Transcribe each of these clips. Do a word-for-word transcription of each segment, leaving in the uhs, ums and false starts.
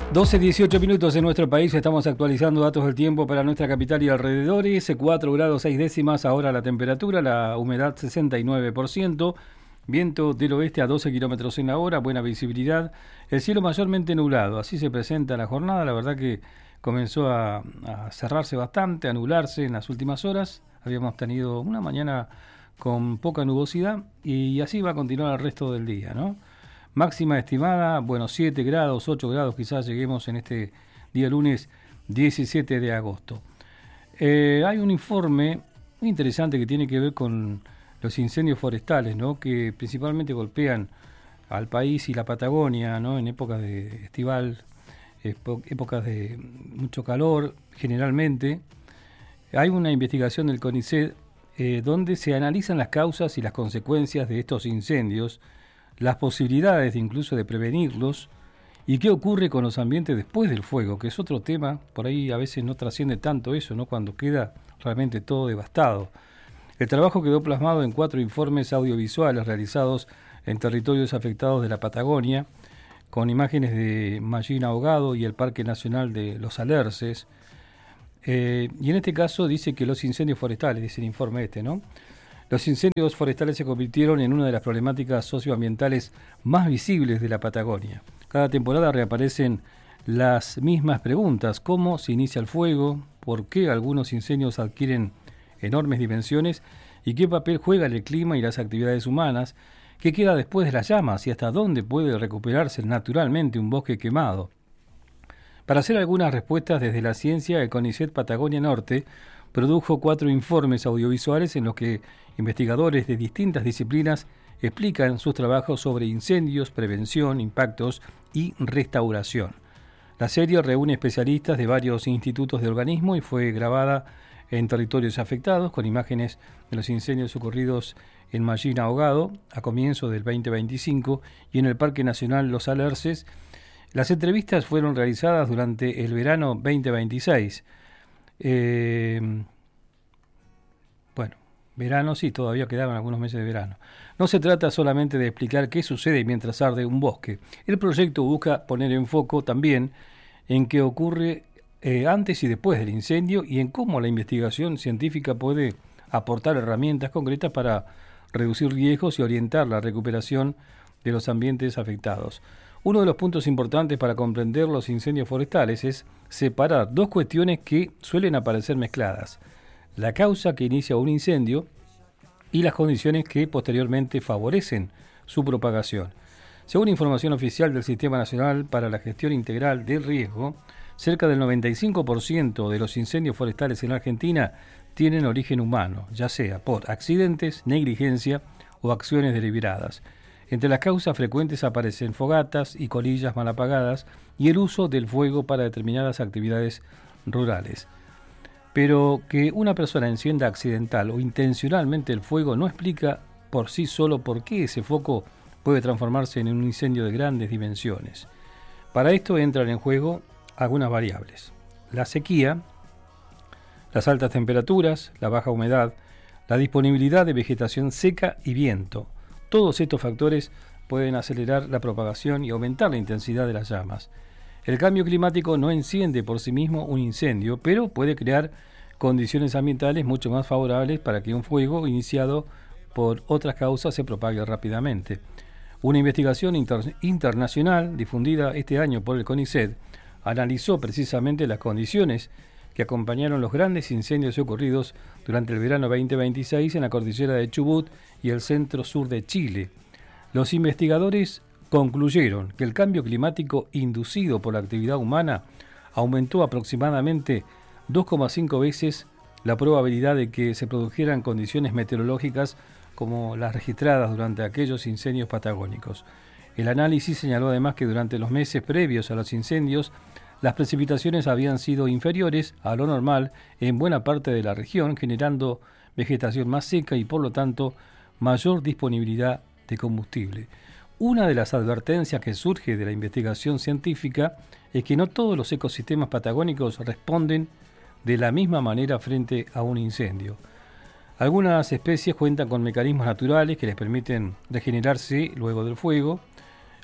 doce dieciocho minutos en nuestro país, estamos actualizando datos del tiempo para nuestra capital y alrededores, cuatro grados seis décimas ahora la temperatura, la humedad sesenta y nueve por ciento, viento del oeste a doce kilómetros en la hora, buena visibilidad, el cielo mayormente nublado, así se presenta la jornada, la verdad que comenzó a, a cerrarse bastante, a nublarse en las últimas horas, habíamos tenido una mañana con poca nubosidad y así va a continuar el resto del día, ¿no? Máxima estimada, bueno, siete grados, ocho grados, quizás lleguemos en este día lunes diecisiete de agosto. Eh, hay un informe muy interesante que tiene que ver con los incendios forestales, ¿no? Que principalmente golpean al país y la Patagonia, ¿no? En épocas de estival, épocas de mucho calor, generalmente. Hay una investigación del CONICET eh, donde se analizan las causas y las consecuencias de estos incendios, las posibilidades de incluso de prevenirlos y qué ocurre con los ambientes después del fuego, que es otro tema, por ahí a veces no trasciende tanto eso, ¿no? Cuando queda realmente todo devastado. El trabajo quedó plasmado en cuatro informes audiovisuales realizados en territorios afectados de la Patagonia, con imágenes de Mallín Ahogado y el Parque Nacional de Los Alerces. Eh, y en este caso dice que los incendios forestales, dice el informe este, ¿no? Los incendios forestales se convirtieron en una de las problemáticas socioambientales más visibles de la Patagonia. Cada temporada reaparecen las mismas preguntas: ¿cómo se inicia el fuego? ¿Por qué algunos incendios adquieren enormes dimensiones? ¿Y qué papel juega el clima y las actividades humanas? ¿Qué queda después de las llamas? ¿Y hasta dónde puede recuperarse naturalmente un bosque quemado? Para hacer algunas respuestas desde la ciencia, el CONICET Patagonia Norte produjo cuatro informes audiovisuales en los que investigadores de distintas disciplinas explican sus trabajos sobre incendios, prevención, impactos y restauración. La serie reúne especialistas de varios institutos de organismo y fue grabada en territorios afectados con imágenes de los incendios ocurridos en Mallín Ahogado a comienzos del veinte veinticinco y en el Parque Nacional Los Alerces. Las entrevistas fueron realizadas durante el verano veinte veintiséis. Eh, bueno, verano sí, todavía quedaban algunos meses de verano. No se trata solamente de explicar qué sucede mientras arde un bosque. El proyecto busca poner en foco también en qué ocurre eh, antes y después del incendio y en cómo la investigación científica puede aportar herramientas concretas para reducir riesgos y orientar la recuperación de los ambientes afectados. Uno de los puntos importantes para comprender los incendios forestales es separar dos cuestiones que suelen aparecer mezcladas: la causa que inicia un incendio y las condiciones que posteriormente favorecen su propagación. Según información oficial del Sistema Nacional para la Gestión Integral del Riesgo, cerca del noventa y cinco por ciento de los incendios forestales en Argentina tienen origen humano, ya sea por accidentes, negligencia o acciones deliberadas. Entre las causas frecuentes aparecen fogatas y colillas mal apagadas y el uso del fuego para determinadas actividades rurales. Pero que una persona encienda accidental o intencionalmente el fuego no explica por sí solo por qué ese foco puede transformarse en un incendio de grandes dimensiones. Para esto entran en juego algunas variables: la sequía, las altas temperaturas, la baja humedad, la disponibilidad de vegetación seca y viento. Todos estos factores pueden acelerar la propagación y aumentar la intensidad de las llamas. El cambio climático no enciende por sí mismo un incendio, pero puede crear condiciones ambientales mucho más favorables para que un fuego iniciado por otras causas se propague rápidamente. Una investigación inter- internacional difundida este año por el CONICET analizó precisamente las condiciones que acompañaron los grandes incendios ocurridos durante el verano veinte veintiséis en la cordillera de Chubut y el centro sur de Chile. Los investigadores concluyeron que el cambio climático inducido por la actividad humana aumentó aproximadamente dos coma cinco veces la probabilidad de que se produjeran condiciones meteorológicas como las registradas durante aquellos incendios patagónicos. El análisis señaló además que durante los meses previos a los incendios, las precipitaciones habían sido inferiores a lo normal en buena parte de la región, generando vegetación más seca y por lo tanto mayor disponibilidad de combustible. Una de las advertencias que surge de la investigación científica es que no todos los ecosistemas patagónicos responden de la misma manera frente a un incendio. Algunas especies cuentan con mecanismos naturales que les permiten regenerarse luego del fuego.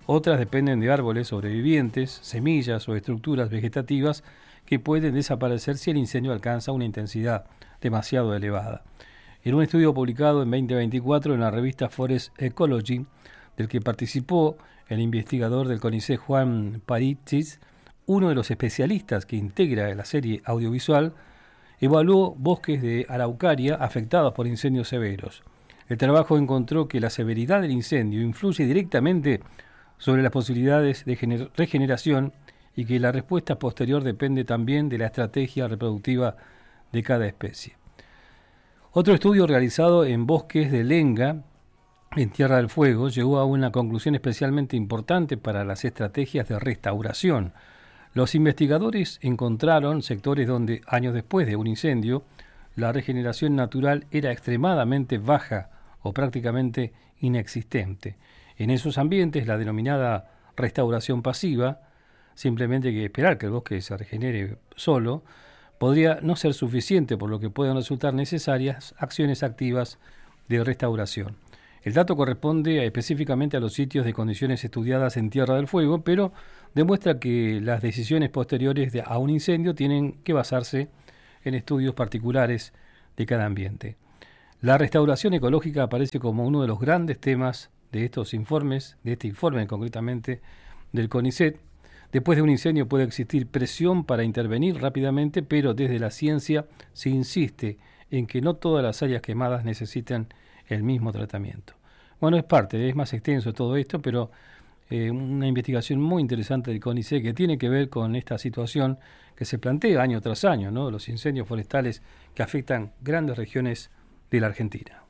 Otras dependen de árboles sobrevivientes, semillas o estructuras vegetativas que pueden desaparecer si el incendio alcanza una intensidad demasiado elevada. En un estudio publicado en veinte veinticuatro en la revista Forest Ecology, del que participó el investigador del CONICET Juan Paritzis, uno de los especialistas que integra la serie audiovisual, evaluó bosques de araucaria afectados por incendios severos. El trabajo encontró que la severidad del incendio influye directamente sobre las posibilidades de regeneración y que la respuesta posterior depende también de la estrategia reproductiva de cada especie. Otro estudio realizado en bosques de lenga, en Tierra del Fuego, llegó a una conclusión especialmente importante para las estrategias de restauración. Los investigadores encontraron sectores donde, años después de un incendio, la regeneración natural era extremadamente baja o prácticamente inexistente. En esos ambientes, la denominada restauración pasiva, simplemente hay que esperar que el bosque se regenere solo, podría no ser suficiente, por lo que pueden resultar necesarias acciones activas de restauración. El dato corresponde a, específicamente a los sitios de condiciones estudiadas en Tierra del Fuego, pero demuestra que las decisiones posteriores de, a un incendio tienen que basarse en estudios particulares de cada ambiente. La restauración ecológica aparece como uno de los grandes temas de estos informes, de este informe concretamente del CONICET. Después de un incendio puede existir presión para intervenir rápidamente, pero desde la ciencia se insiste en que no todas las áreas quemadas necesitan el mismo tratamiento. Bueno, es parte, es más extenso todo esto, pero eh, una investigación muy interesante del CONICET que tiene que ver con esta situación que se plantea año tras año, ¿no? Los incendios forestales que afectan grandes regiones de la Argentina.